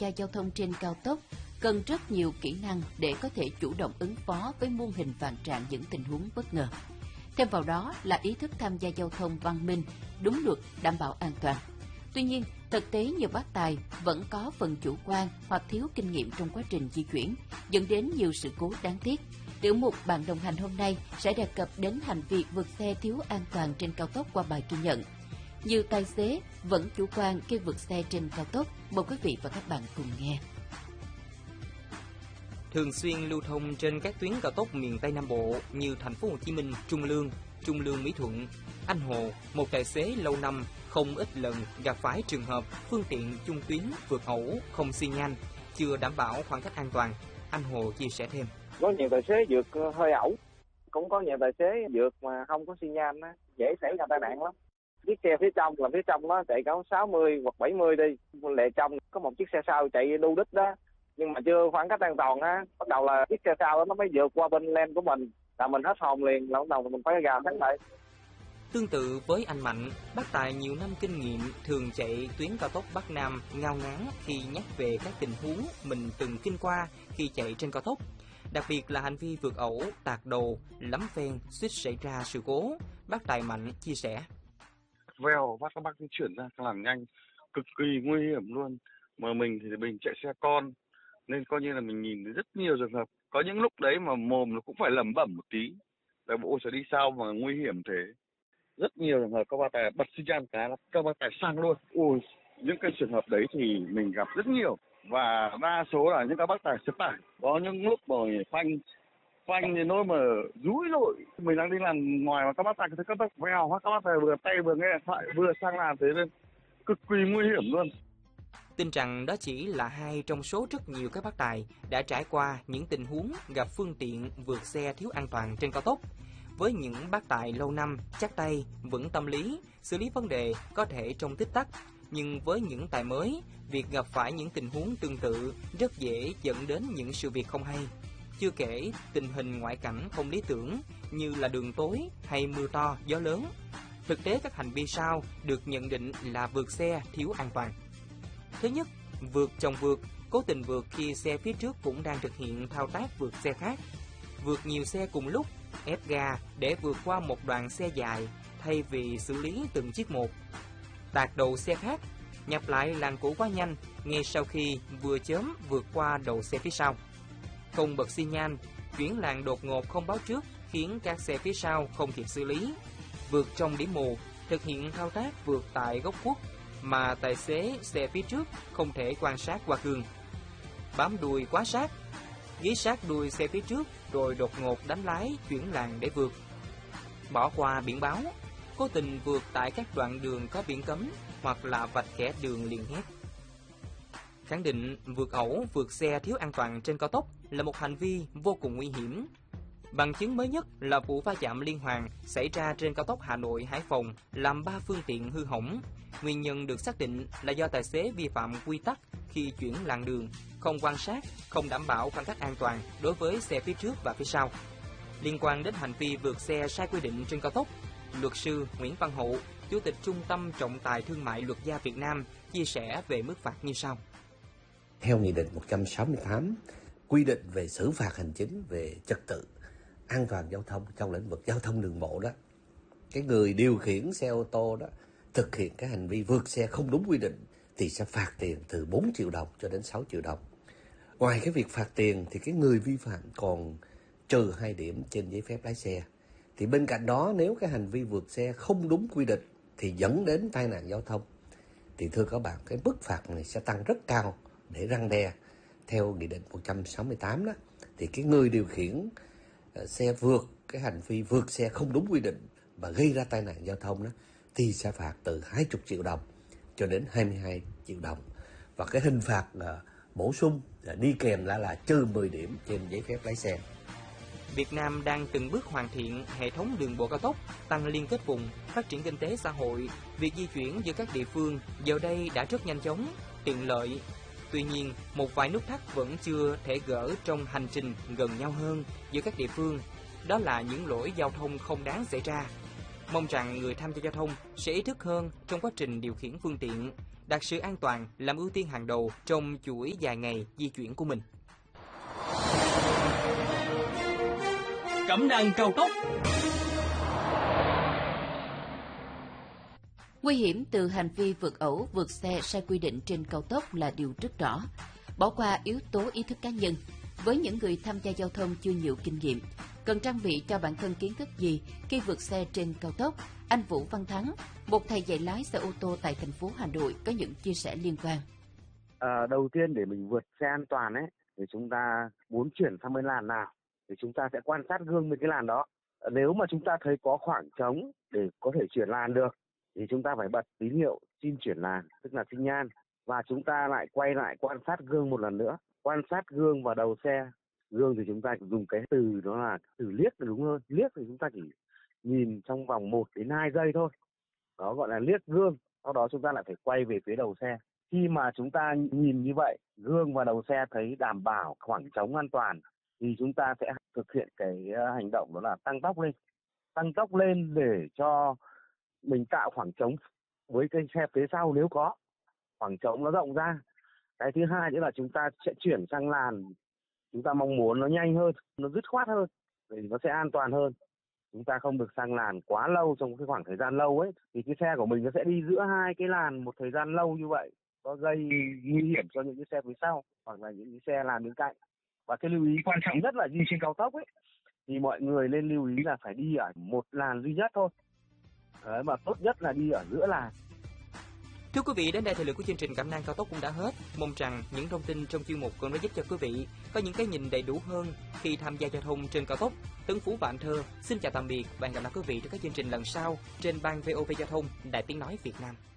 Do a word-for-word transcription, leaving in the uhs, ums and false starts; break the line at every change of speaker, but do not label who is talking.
gia giao thông trên cao tốc cần rất nhiều kỹ năng để có thể chủ động ứng phó với muôn hình vạn trạng những tình huống bất ngờ. Thêm vào đó là ý thức tham gia giao thông văn minh, đúng luật, đảm bảo an toàn. Tuy nhiên, thực tế nhiều bác tài vẫn có phần chủ quan hoặc thiếu kinh nghiệm trong quá trình di chuyển, dẫn đến nhiều sự cố đáng tiếc. Tiểu mục Bạn đồng hành hôm nay sẽ đề cập đến hành vi vượt xe thiếu an toàn trên cao tốc qua bài ghi nhận. Nhiều tài xế vẫn chủ quan khi vượt xe trên cao tốc. Mời quý vị và các bạn cùng nghe.
Thường xuyên lưu thông trên các tuyến cao tốc miền Tây Nam Bộ như thành phố Hồ Chí Minh, Trung Lương, Trung Lương Mỹ Thuận, anh Hồ, một tài xế lâu năm không ít lần gặp phải trường hợp phương tiện chung tuyến vượt ẩu không xi nhan, chưa đảm bảo khoảng cách an toàn. Anh Hồ chia sẻ thêm.
Có nhiều tài xế vượt hơi ẩu, cũng có nhiều tài xế vượt mà không có xi nhan á, dễ xảy ra tai nạn lắm. Chiếc xe phía trong là phía trong nó chạy có sáu mươi hoặc bảy mươi đi, lề trong có một chiếc xe sau chạy đu đít đó, nhưng mà chưa khoảng cách an toàn á, bắt đầu là chiếc xe sau đó nó mới vượt qua bên lane của mình, là mình hết hồn liền, là bắt đầu mình phải gào thét lại.
Tương tự với anh Mạnh, bác tài nhiều năm kinh nghiệm thường chạy tuyến cao tốc Bắc Nam ngao ngán khi nhắc về các tình huống mình từng kinh qua khi chạy trên cao tốc. Đặc biệt là hành vi vượt ẩu, tạt đầu, lắm phen, suýt xảy ra sự cố. Bác tài Mạnh chia sẻ.
Vèo, bác các bác chuyển ra làm nhanh, cực kỳ nguy hiểm luôn. Mà mình thì mình chạy xe con, nên coi như là mình nhìn thấy rất nhiều trường hợp. Có những lúc đấy mà mồm nó cũng phải lẩm bẩm một tí. Tại bộ sẽ đi sao mà nguy hiểm thế. Rất nhiều trường hợp các bác tài bật xi nhan cái là các bác tài sang luôn. Ui, những cái trường hợp đấy thì mình gặp rất nhiều. Và đa số là những các bác tài xếp tải. Có những lúc mà phanh, phanh thì nó mà rúi lội. Mình đang đi làm ngoài mà các bác tài thấy các bác vèo, các bác tài vừa tay vừa nghe điện thoại vừa sang làm thế nên cực kỳ nguy hiểm luôn.
Tin rằng đó chỉ là hai trong số rất nhiều các bác tài đã trải qua những tình huống gặp phương tiện vượt xe thiếu an toàn trên cao tốc. Với những bác tài lâu năm, chắc tay, vững tâm lý, xử lý vấn đề có thể trong tích tắc. Nhưng với những tài mới, việc gặp phải những tình huống tương tự rất dễ dẫn đến những sự việc không hay. Chưa kể tình hình ngoại cảnh không lý tưởng như là đường tối hay mưa to, gió lớn. Thực tế các hành vi sau được nhận định là vượt xe thiếu an toàn. Thứ nhất, vượt chồng vượt, cố tình vượt khi xe phía trước cũng đang thực hiện thao tác vượt xe khác. Vượt nhiều xe cùng lúc, ép ga để vượt qua một đoạn xe dài thay vì xử lý từng chiếc một. Tạt đầu xe khác, nhập lại làn cũ quá nhanh ngay sau khi vừa chớm vượt qua đầu xe phía sau. Không bật xi nhan, chuyển làn đột ngột không báo trước khiến các xe phía sau không kịp xử lý. Vượt trong điểm mù, thực hiện thao tác vượt tại góc khuất mà tài xế xe phía trước không thể quan sát qua gương. Bám đuôi quá sát, ghé sát đuôi xe phía trước rồi đột ngột đánh lái chuyển làn để vượt. Bỏ qua biển báo, cố tình vượt tại các đoạn đường có biển cấm hoặc là vạch kẻ đường liền hét. Khẳng định vượt ẩu, vượt xe thiếu an toàn trên cao tốc là một hành vi vô cùng nguy hiểm. Bằng chứng mới nhất là vụ va chạm liên hoàn xảy ra trên cao tốc Hà Nội - Hải Phòng làm ba phương tiện hư hỏng. Nguyên nhân được xác định là do tài xế vi phạm quy tắc khi chuyển làn đường, không quan sát, không đảm bảo khoảng cách an toàn đối với xe phía trước và phía sau. Liên quan đến hành vi vượt xe sai quy định trên cao tốc, luật sư Nguyễn Văn Hậu, Chủ tịch Trung tâm Trọng tài Thương mại Luật gia Việt Nam chia sẻ về mức phạt như sau.
Theo Nghị định một trăm sáu mươi tám, quy định về xử phạt hành chính về trật tự an toàn giao thông trong lĩnh vực giao thông đường bộ đó, cái người điều khiển xe ô tô đó thực hiện cái hành vi vượt xe không đúng quy định thì sẽ phạt tiền từ bốn triệu đồng cho đến sáu triệu đồng. Ngoài cái việc phạt tiền thì cái người vi phạm còn trừ hai điểm trên giấy phép lái xe. Thì bên cạnh đó, nếu cái hành vi vượt xe không đúng quy định thì dẫn đến tai nạn giao thông thì thưa các bạn, cái mức phạt này sẽ tăng rất cao để răn đe. Theo Nghị định một trăm sáu mươi tám đó thì cái người điều khiển uh, xe vượt cái hành vi vượt xe không đúng quy định và gây ra tai nạn giao thông đó thì sẽ phạt từ hai mươi triệu đồng cho đến hai mươi hai triệu đồng. Và cái hình phạt uh, bổ sung là đi kèm là là trừ mười điểm trên giấy phép lái xe.
Việt Nam đang từng bước hoàn thiện hệ thống đường bộ cao tốc, tăng liên kết vùng, phát triển kinh tế xã hội. Việc di chuyển giữa các địa phương giờ đây đã rất nhanh chóng, tiện lợi. Tuy nhiên, một vài nút thắt vẫn chưa thể gỡ trong hành trình gần nhau hơn giữa các địa phương. Đó là những lỗi giao thông không đáng xảy ra. Mong rằng người tham gia giao thông sẽ ý thức hơn trong quá trình điều khiển phương tiện, đặt sự an toàn làm ưu tiên hàng đầu trong chuỗi dài ngày di chuyển của mình.
Cẩm nang cao tốc.
Nguy hiểm từ hành vi vượt ẩu, vượt xe sai quy định trên cao tốc là điều rất rõ. Bỏ qua yếu tố ý thức cá nhân, với những người tham gia giao thông chưa nhiều kinh nghiệm, cần trang bị cho bản thân kiến thức gì khi vượt xe trên cao tốc? Anh Vũ Văn Thắng, một thầy dạy lái xe ô tô tại thành phố Hà Nội, có những chia sẻ liên quan.
À, đầu tiên để mình vượt xe an toàn ấy, thì chúng ta muốn chuyển sang bên làn nào, thì chúng ta sẽ quan sát gương bên cái làn đó. Nếu mà chúng ta thấy có khoảng trống để có thể chuyển làn được, thì chúng ta phải bật tín hiệu xin chuyển làn, tức là xi nhan, và chúng ta lại quay lại quan sát gương một lần nữa, quan sát gương và đầu xe. Gương thì chúng ta dùng cái từ đó là từ liếc là đúng hơn. Liếc thì chúng ta chỉ nhìn trong vòng một đến hai giây thôi, đó gọi là liếc gương. Sau đó chúng ta lại phải quay về phía đầu xe. Khi mà chúng ta nhìn như vậy, gương và đầu xe thấy đảm bảo khoảng trống an toàn, thì chúng ta sẽ thực hiện cái hành động đó là tăng tốc lên. Tăng tốc lên để cho mình tạo khoảng trống với cái xe phía sau nếu có. Khoảng trống nó rộng ra. Cái thứ hai nữa là chúng ta sẽ chuyển sang làn chúng ta mong muốn nó nhanh hơn, nó dứt khoát hơn, thì nó sẽ an toàn hơn. Chúng ta không được sang làn quá lâu trong cái khoảng thời gian lâu ấy, thì cái xe của mình nó sẽ đi giữa hai cái làn một thời gian lâu như vậy, có gây nguy hiểm cho những cái xe phía sau hoặc là những cái xe làn bên cạnh. Và cái lưu ý quan trọng nhất là đi trên cao tốc ấy, thì mọi người nên lưu ý là phải đi ở một làn duy nhất thôi. Đấy, mà tốt nhất là đi ở giữa làn.
Thưa quý vị, đến đây thời lượng của chương trình Cẩm nang cao tốc cũng đã hết. Mong rằng những thông tin trong chuyên mục còn đã giúp cho quý vị có những cái nhìn đầy đủ hơn khi tham gia giao thông trên cao tốc. Tấn Phú và Anh Thơ xin chào tạm biệt và hẹn gặp lại quý vị trong các chương trình lần sau trên ban vê o vê Giao thông, Đài Tiếng nói Việt Nam.